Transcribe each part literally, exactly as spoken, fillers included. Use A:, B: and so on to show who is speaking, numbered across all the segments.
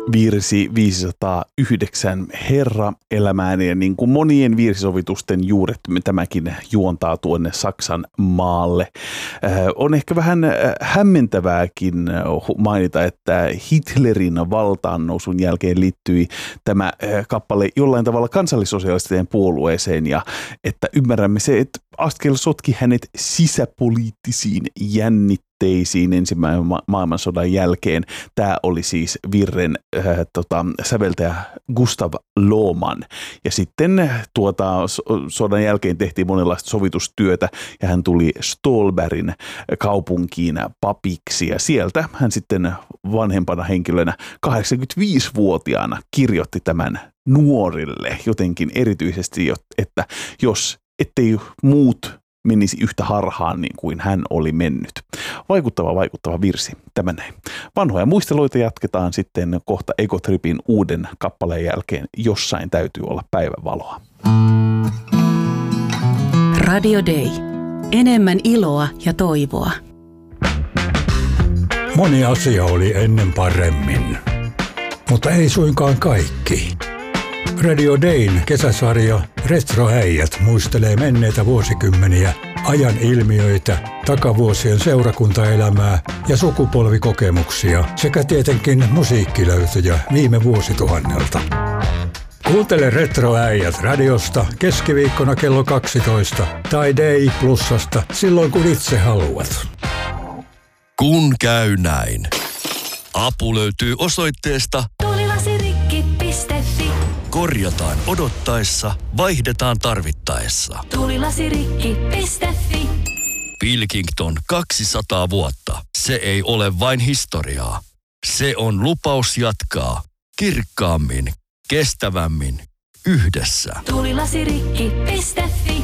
A: virsi viisisataayhdeksän Herra elämääni, ja niin kuin monien virsisovitusten juuret tämäkin juontaa tuonne Saksan maalle. On ehkä vähän hämmentävääkin mainita, että Hitlerin valtaan nousun jälkeen liittyi tämä kappale jollain tavalla kansallissosialistiseen puolueeseen, ja että ymmärrämme se, että askel sotki hänet sisäpoliittisiin jännitteisiin ensimmäisen ma- maailmansodan jälkeen. Tämä oli siis virren äh, tota, säveltäjä Gustav Lohmann. Ja sitten tuota, so- sodan jälkeen tehtiin monenlaista sovitustyötä, ja hän tuli Stolbergin kaupunkiin papiksi, ja sieltä hän sitten vanhempana henkilönä kahdeksankymmentäviisivuotiaana kirjoitti tämän nuorille jotenkin erityisesti, että jos ettei muut menisi yhtä harhaan niin kuin hän oli mennyt. Vaikuttava, vaikuttava virsi. Tämä näin. Vanhoja muisteluita jatketaan sitten kohta Egotripin uuden kappaleen jälkeen. Jossain täytyy olla päivänvaloa.
B: Radio Day. Enemmän iloa ja toivoa.
C: Moni asia oli ennen paremmin, mutta ei suinkaan kaikki. Radio Dayn kesäsarja Retroäijät muistelee menneitä vuosikymmeniä, ajan ilmiöitä, takavuosien seurakuntaelämää ja sukupolvikokemuksia sekä tietenkin musiikkilöytöjä viime vuosituhannelta. Kuuntele Retroäijät radiosta keskiviikkona kello kaksitoista tai Day Plusasta silloin kun itse haluat.
D: Kun käy näin. Apu löytyy osoitteesta
E: tulilasirikki piste fi.
D: Korjataan odottaessa, vaihdetaan tarvittaessa.
E: tulilasirikki piste fi.
D: Pilkington kaksisataa vuotta. Se ei ole vain historiaa. Se on lupaus jatkaa kirkkaammin, kestävämmin, yhdessä.
E: tulilasirikki piste fi.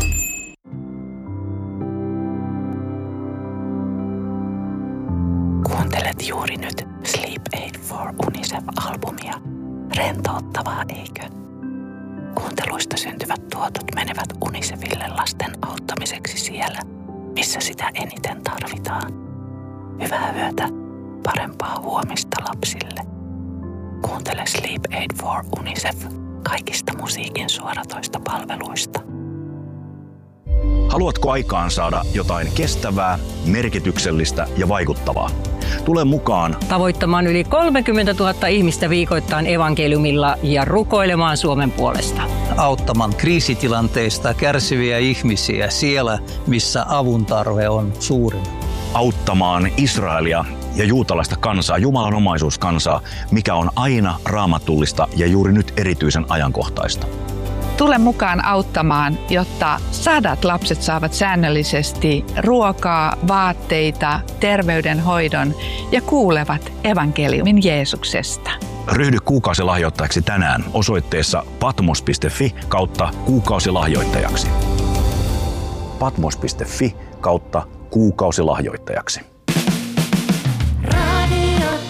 F: Kuuntelet juuri nyt Sleep Aid for UNICEF-albumia. Rentouttavaa, eikö? Kuunteluista syntyvät tuotot menevät UNICEFille lasten auttamiseksi siellä, missä sitä eniten tarvitaan. Hyvää yötä, parempaa huomista lapsille. Kuuntele Sleep Aid for UNICEF kaikista musiikin suoratoista palveluista.
G: Haluatko aikaan saada jotain kestävää, merkityksellistä ja vaikuttavaa? Tule mukaan
H: tavoittamaan yli kolmekymmentätuhatta ihmistä viikoittain evankeliumilla ja rukoilemaan Suomen puolesta.
I: Auttamaan kriisitilanteista kärsiviä ihmisiä siellä, missä avun tarve on suurin.
G: Auttamaan Israelia ja juutalaista kansaa, Jumalan omaisuuskansaa, mikä on aina raamatullista ja juuri nyt erityisen ajankohtaista.
J: Tule mukaan auttamaan, jotta sadat lapset saavat säännöllisesti ruokaa, vaatteita, terveydenhoidon ja kuulevat evankeliumin Jeesuksesta.
G: Ryhdy kuukausilahjoittajaksi tänään osoitteessa patmos piste fi kautta kuukausilahjoittajaksi. patmos piste fi kautta kuukausilahjoittajaksi.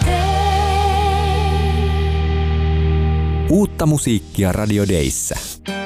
K: Uutta musiikkia Radio Dayssä.